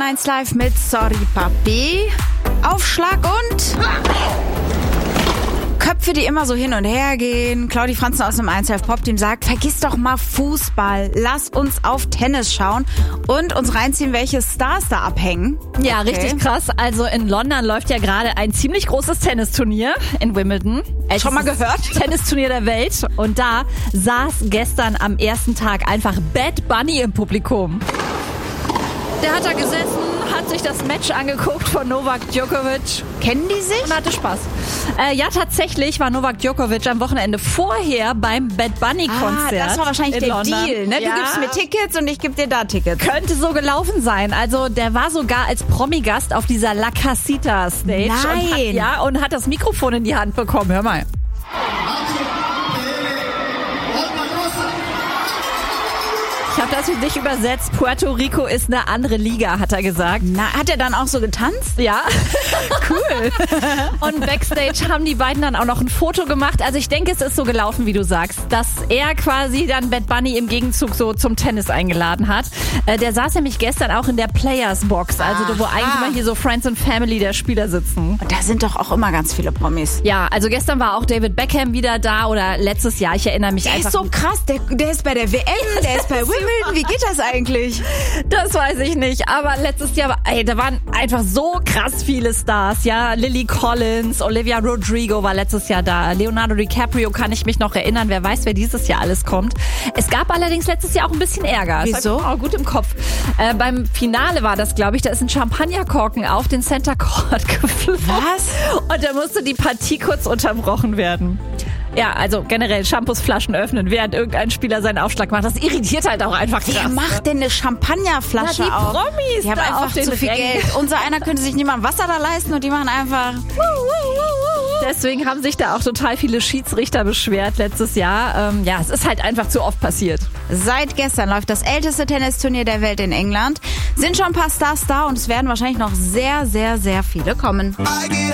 1 Live mit Sorry Papi. Aufschlag und Köpfe, die immer so hin und her gehen. Claudi Franzen aus dem 1 Live Pop Team sagt, vergiss doch mal Fußball. Lass uns auf Tennis schauen und uns reinziehen, welche Stars da abhängen. Ja, Okay. richtig krass. Also in London läuft ja gerade ein ziemlich großes Tennisturnier in Wimbledon. Schon mal gehört? Tennisturnier der Welt. Und da saß gestern am ersten Tag einfach Bad Bunny im Publikum. Der hat da gesessen, hat sich das Match angeguckt von Novak Djokovic. Kennen die sich? Und hatte Spaß. Ja, tatsächlich war Novak Djokovic am Wochenende vorher beim Bad Bunny-Konzert. Das war wahrscheinlich in der London. Deal, ne? Du Ja. gibst mir Tickets und ich gebe dir da Tickets. Könnte so gelaufen sein. Also der war sogar als Promi-Gast auf dieser La Casita Stage. Nein. Und hat das Mikrofon in die Hand bekommen. Hör mal. Ich habe das für dich übersetzt. Puerto Rico ist eine andere Liga, hat er gesagt. Na, hat er dann auch so getanzt? Ja, cool. Und backstage haben die beiden dann auch noch ein Foto gemacht. Also ich denke, es ist so gelaufen, wie du sagst, dass er quasi dann Bad Bunny im Gegenzug so zum Tennis eingeladen hat. Der saß nämlich gestern auch in der Players Box, also wo eigentlich mal hier so Friends and Family der Spieler sitzen. Und da sind doch auch immer ganz viele Promis. Ja, also gestern war auch David Beckham wieder da oder letztes Jahr, ich erinnere mich Der einfach. ist so krass, der ist bei der WM, der ist bei Wimbledon. Wie geht das eigentlich? Das weiß ich nicht, aber letztes Jahr, da waren einfach so krass viele Stars, ja. Lily Collins, Olivia Rodrigo war letztes Jahr da, Leonardo DiCaprio kann ich mich noch erinnern, wer weiß, wer dieses Jahr alles kommt. Es gab allerdings letztes Jahr auch ein bisschen Ärger. Wieso? Das hab ich auch gut im Kopf. Beim Finale war das, glaube ich, da ist ein Champagnerkorken auf den Center Court geflogen. Was? Und da musste die Partie kurz unterbrochen werden. Ja, also generell Shampoosflaschen öffnen, während irgendein Spieler seinen Aufschlag macht. Das irritiert halt auch einfach krass. Wer macht denn eine Champagnerflasche Na, die auf? Promis Die haben da einfach auf den zu viel Rängen. Geld. Unser einer könnte sich nicht mal ein Wasser da leisten und die machen einfach... Deswegen haben sich da auch total viele Schiedsrichter beschwert letztes Jahr. Ja, es ist halt einfach zu oft passiert. Seit gestern läuft das älteste Tennisturnier der Welt in England. Sind schon ein paar Stars da und es werden wahrscheinlich noch sehr, sehr, sehr viele kommen.